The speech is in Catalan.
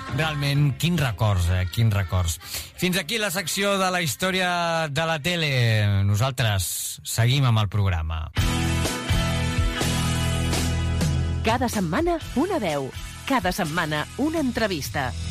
Realment, quins records, quins records. Fins aquí la secció de la història de la tele. Nosaltres seguim amb el programa. Cada setmana una veu, cada setmana una entrevista.